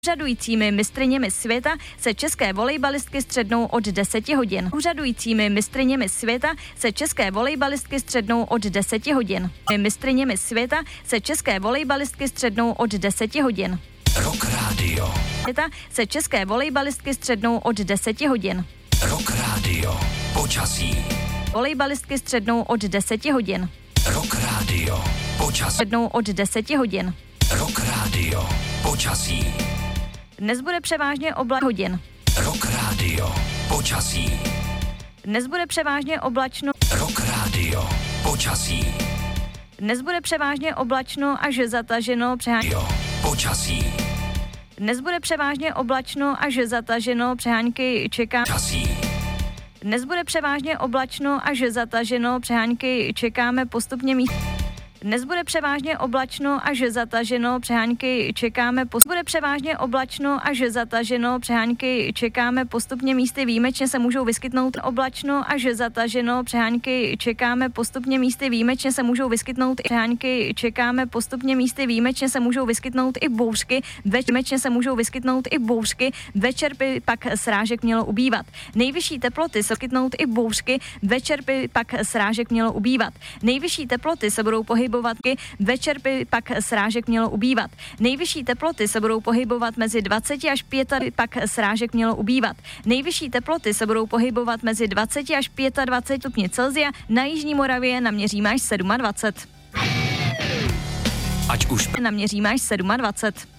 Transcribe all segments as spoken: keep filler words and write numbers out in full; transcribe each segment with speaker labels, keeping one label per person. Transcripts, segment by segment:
Speaker 1: Úřadujícími mistryněmi světa se české volejbalistky střednou od deseti hodin. Úřadujícími mistryněmi světa se české volejbalistky střednou od deseti hodin. Mistryněmi světa se české volejbalistky střednou od deseti hodin.
Speaker 2: Rock Radio.
Speaker 1: Světa se české volejbalistky střednou od deseti hodin.
Speaker 2: Rock Radio. Počasí.
Speaker 1: Volejbalistky střednou od deseti hodin.
Speaker 2: Rock Radio. Počasí.
Speaker 1: Střednou od deseti hodin.
Speaker 2: Rock Radio. Počasí.
Speaker 1: Dnes bude převážně oblačno hodin.
Speaker 2: Rock Radio. Počasí.
Speaker 1: Dnes bude převážně oblačno.
Speaker 2: Rock Radio. Počasí.
Speaker 1: Dnes bude převážně oblačno až zataženo přeháňky.
Speaker 2: Jo. Počasí.
Speaker 1: Dnes bude převážně oblačno až zataženo přehánky čeká.
Speaker 2: Počasí.
Speaker 1: Dnes bude převážně oblačno až zataženo přehánky čekáme postupně míst. Dnes bude převážně oblačno až zataženo přehánky čekáme post... Bude převážně oblačno až zataženo přehánky čekáme postupně místy výjimečně se můžou vyskytnout oblačno až zataženo přehánky čekáme postupně místy výjimečně se můžou vyskytnout i přehánky čekáme postupně místy výjimečně se můžou vyskytnout i bouřky výjimečně se můžou vyskytnout i bouřky večer by pak srážek mělo ubývat. Nejvyšší teploty se vyskytnout i bouřky večer by pak srážek mělo ubývat. Nejvyšší teploty se budou pohybovat večer by pak srážek mělo ubývat. Nejvyšší teploty se budou pohybovat mezi dvacet až pět, pak srážek mělo ubývat. Nejvyšší teploty se budou pohybovat mezi dvacet až dvacet pět stupňů Celsia, na jižní Moravě naměříme až dvacet sedm.
Speaker 2: Ať už
Speaker 1: naměříme až dvacet sedm.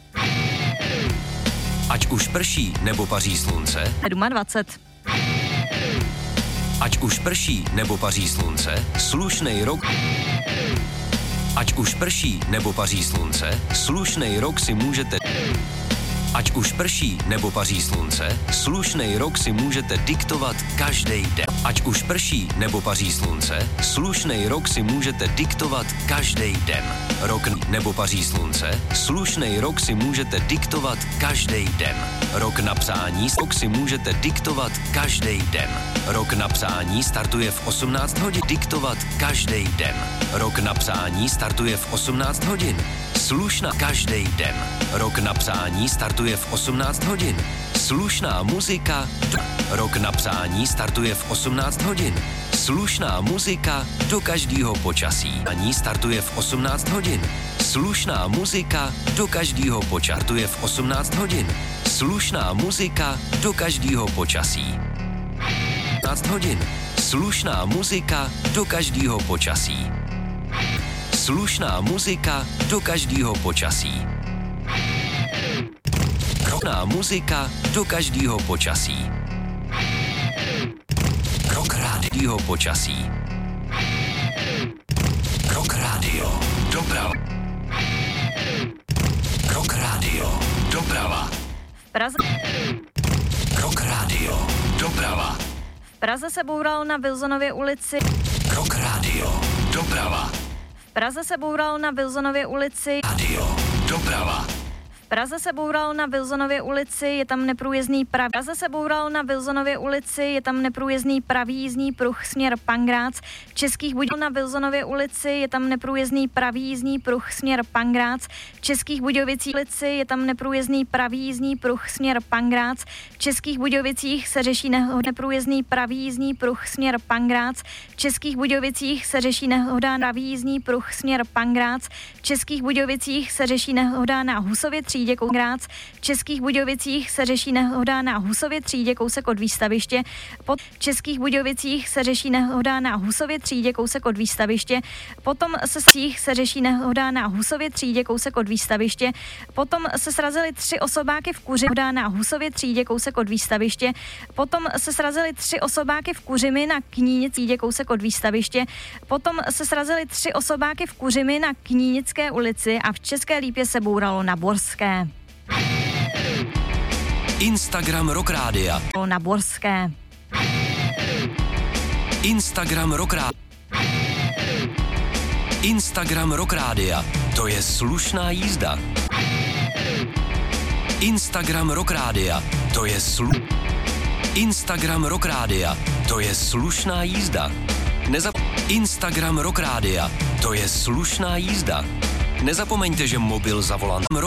Speaker 2: Ať už prší nebo paří slunce.
Speaker 1: dvacet sedm.
Speaker 2: Ať už prší nebo paří slunce, slušnej rok. Ať už prší nebo paří slunce, slušnej rok si můžete... Ať už prší nebo paří slunce, slušnej rok si můžete diktovat každý den. Ať už prší nebo paří slunce, slušnej rok si můžete diktovat každý den. Rok nebo paří slunce, slušnej rok si můžete diktovat každý den. Rok na psání rok si můžete diktovat každý den. Rok na psání startuje v osmnáct hodin. Diktovat každý den. Rok na psání startuje v osmnáct hodin. Slušná každý den. Rok na psání startuje v osmnáct hodin. Slušná muzika. Rok na psání startuje v osmnáct hodin. Slušná muzika do každého počasí. Ani startuje v osmnáct hodin. Slušná muzika do každého počasí. Startuje v osmnáct hodin. Slušná muzika do každého počasí. osmnáct hodin. Slušná muzika do každého počasí. Slušná muzika do každého počasí. Rockná muzika do každého počasí. Rock Radio počasí. Rock Radio doprava. Rock Radio doprava.
Speaker 1: V Praze.
Speaker 2: Rock Radio doprava.
Speaker 1: V Praze se boural na Wilsonově ulici.
Speaker 2: Rock Radio doprava.
Speaker 1: V Praze se boural na Wilsonově ulici.
Speaker 2: Radio doprava.
Speaker 1: V Praze se boural na Wilsonově ulici, je tam neprůjezdný pravý. V Praze se boural na Wilsonově ulici, je tam neprůjezdný pravý jízdní pruh směr Pangrác. V Českých Budějovicích na Wilsonově ulici, je tam neprůjezdný pravý jízdní pruh směr Pangrác. V Českých Budějovicích ulici, je tam neprůjezdný pravý jízdní pruh směr Pangrác. V Českých Budějovicích se řeší neprůjezdný pravý jízdní pruh směr Pangrác. V Českých Budějovicích se řeší nehoda na pravý jízdní pruh směr Pangrác. V Českých Budějovicích se řeší nehoda na Husově třídě Pangrác. V Českých Budějovicích se řeší nehoda na Husově třídě kousek od výstaviště. Pod v Českých Budějovicích se řeší nehoda na Husově třídě kousek od výstaviště. Potom se se řeší nehoda na Husově třídě kousek od výstaviště. Potom se srazily tři osobáky v Kuřimi na Husově třídě kousek od výstaviště. Potom se srazily tři osobáky v Kuřimi na Knínic třídě kousek od výstaviště. Potom se srazily tři osobáky v Kuřimi na Knínické ulici a v České Lípě se bouralo na Borské.
Speaker 2: Instagram Rock Rádia.
Speaker 1: Na Borské.
Speaker 2: Instagram Rock Rádia. Instagram Rock Rádia. To je slušná jízda. Instagram Rock Rádia. To je slu... Instagram Rock Rádia. To je slušná jízda. Nezap... Instagram Rock Rádia. To je slušná jízda. Nezapomeňte, že mobil za volantem